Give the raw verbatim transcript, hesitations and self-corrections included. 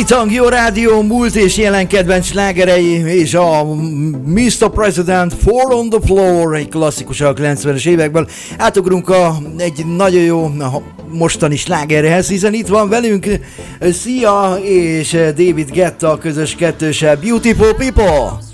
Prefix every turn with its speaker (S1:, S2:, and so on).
S1: Bitang, jó rádió, múlt és jelen kedvenc slágerei, és a miszter President, Four on the Floor, egy klasszikus a kilencvenes évekből. Átugrunk a, egy nagyon jó a mostani slágerhez, hiszen itt van velünk Sia és David Guetta, közös kettőse, Beautiful People.